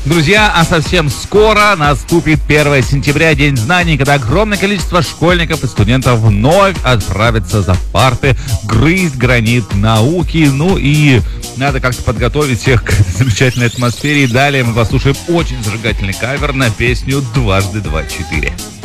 Друзья, а совсем скоро наступит 1 сентября, День знаний, когда огромное количество школьников и студентов вновь отправятся за парты, грызть гранит науки. Ну и надо как-то подготовить всех к этой замечательной атмосфере. И далее мы послушаем очень зажигательный кавер на песню «Дважды два четыре».